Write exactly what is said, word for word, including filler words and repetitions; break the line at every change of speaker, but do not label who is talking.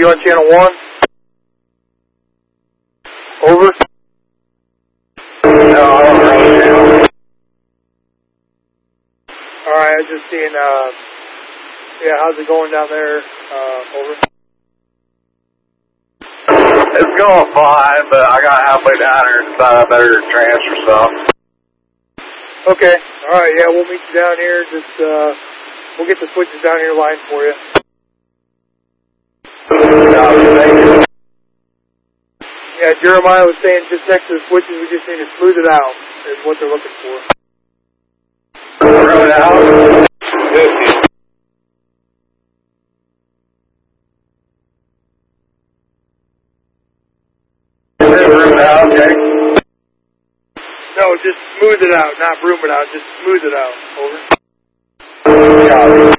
you on channel one? Over.
No, I don't know.
Alright, I was just seeing, uh, yeah, how's it going down there? Uh, over.
It's going fine, but I got halfway down here and decided I better transfer some.
Okay, alright, yeah, we'll meet you down here. Just, uh, we'll get the switches down here lined for you. Yeah, Jeremiah was saying just next to the switches, we just need to smooth it out, is what they're looking for.
Smooth it out? fifty. Room it out, okay?
No, just smooth it out, not broom it out, just smooth it out. Over.
Copy.